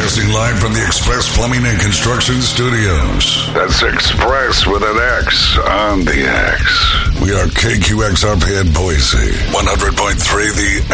Broadcasting live from the Express Plumbing and Construction Studios. That's Express with an X on the X. We are KQXRP at Boise, 100.3 The